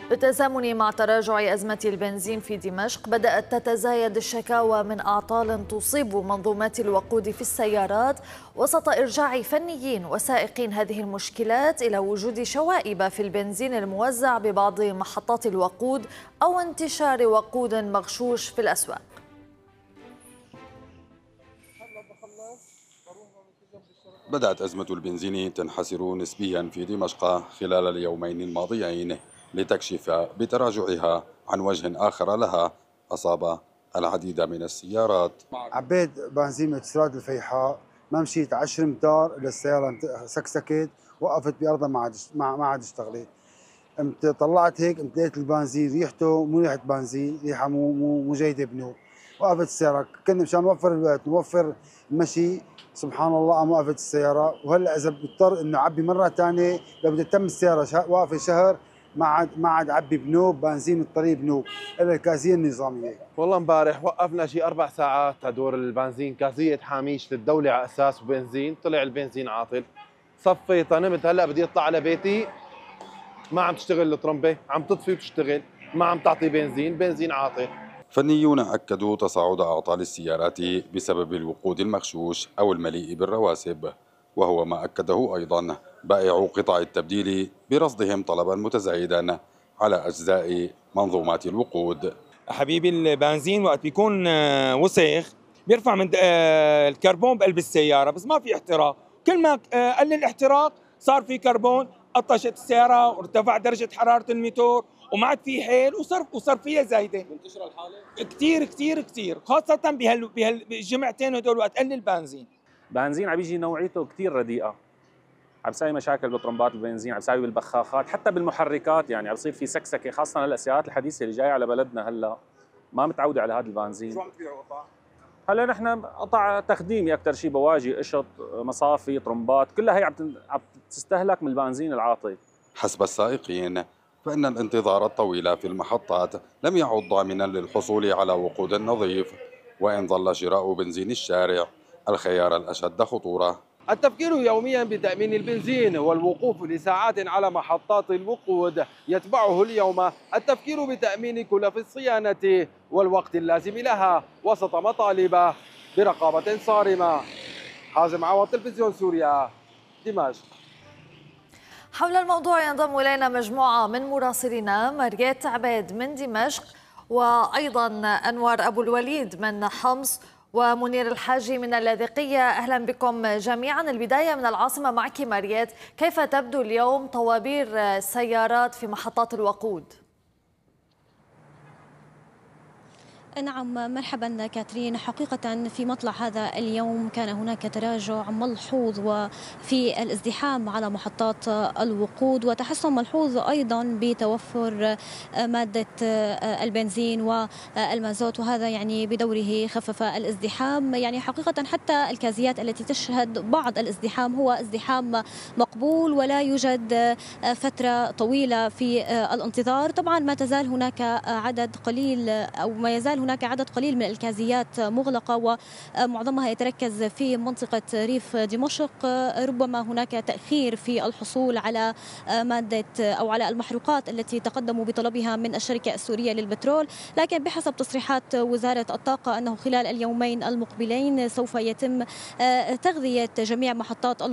بالتزامن مع تراجع أزمة البنزين في دمشق، بدأت تتزايد الشكاوى من أعطال تصيب منظومات الوقود في السيارات، وسط إرجاع فنيين وسائقين هذه المشكلات إلى وجود شوائب في البنزين الموزع ببعض محطات الوقود أو انتشار وقود مغشوش في الأسواق. بدأت أزمة البنزين تنحسر نسبيا في دمشق خلال اليومين الماضيين، لتكشف بتراجعها عن وجه آخر لها أصاب العديد من السيارات. عبيت بنزين من اتصالات الفيحاء، ما مشيت 10 امتار الا السياره سكسكت، وقفت بأرضها ما عاد اشتغلت. طلعت هيك لقيت البنزين ريحته مو ريحه بنزين، ريحه مو جيده بنوب. وقفت السياره، كنا مشان نوفر الوقت نوفر المشي، سبحان الله قام وقفت السياره. وهلا اذا بضطر انه اعبي مره ثانيه، لو بدها تتم السياره واقفه شهر ما عاد عبي بنوب بنزين الطريق بنوب الا الكازيه النظاميه. والله امبارح وقفنا شي 4 ساعات تدور البنزين، كازيه حاميش للدوله على اساس بنزين، طلع البنزين عاطل. صفيت نمت، هلا بدي اطلع على بيتي ما عم تشتغل الطرمبه، عم تطفي وتشتغل، ما عم تعطي بنزين عاطل. فنيون أكدوا تصاعد أعطال السيارات بسبب الوقود المغشوش أو المليء بالرواسب، وهو ما أكده أيضا بائع قطع التبديل برصدهم طلبا متزايدا على أجزاء منظومات الوقود. حبيبي البنزين وقت بيكون وسخ بيرفع من الكربون بقلب السيارة، بس ما في احتراق. كل ما قل الاحتراق صار في كربون، قطشت السيارة وارتفع درجة حرارة الموتور وما عاد في حيل وصار فيها زايدة. منتشرة الحالة؟ كثير كثير كثير، خاصة بهالجمعتين هدول وقت قل البنزين. بنزين عم يجي نوعيته كثير رديئة، عم بيساوي مشاكل بطرمبات البنزين، عم بيساوي بالبخاخات، حتى بالمحركات، يعني عم بيصير في سكسكه، خاصه هلا السيارات الحديثه اللي جايه على بلدنا هلا ما متعوده على هذا البنزين. شو عم تبيعوا قطع؟ هلا نحن قطع تخديمي اكثر شيء، بواجي، قشط، مصافي، طرمبات، كلها هي عم تستهلك من البنزين العاطل. حسب السائقين فإن الانتظار الطويل في المحطات لم يعد ضامنا للحصول على وقود نظيف، وإن ظل شراء بنزين الشارع الخيار الأشد خطورة. التفكير يوميا بتأمين البنزين والوقوف لساعات على محطات الوقود، يتبعه اليوم التفكير بتأمين كلف الصيانة والوقت اللازم لها، وسط مطالب برقابة صارمة. حازم عوض، تلفزيون سوريا، دمشق. حول الموضوع ينضم إلينا مجموعة من مراسلينا، ماريت عبيد من دمشق، وأيضا أنور أبو الوليد من حمص، ومنير الحاجي من اللاذقية. أهلا بكم جميعا. البداية من العاصمة معك ماريت، كيف تبدو اليوم طوابير السيارات في محطات الوقود؟ نعم، مرحبا كاترين. حقيقة في مطلع هذا اليوم كان هناك تراجع ملحوظ وفي الازدحام على محطات الوقود، وتحسن ملحوظ أيضا بتوفر مادة البنزين والمازوت، وهذا يعني بدوره خفف الازدحام. يعني حقيقة حتى الكازيات التي تشهد بعض الازدحام هو ازدحام مقبول، ولا يوجد فترة طويلة في الانتظار. طبعا ما تزال هناك عدد قليل أو ما يزال هناك عدد قليل من الكازيات مغلقة، ومعظمها يتركز في منطقة ريف دمشق. ربما هناك تأخير في الحصول على مادة أو على المحروقات التي تقدموا بطلبها من الشركة السورية للبترول، لكن بحسب تصريحات وزارة الطاقة أنه خلال اليومين المقبلين سوف يتم تغذية جميع محطات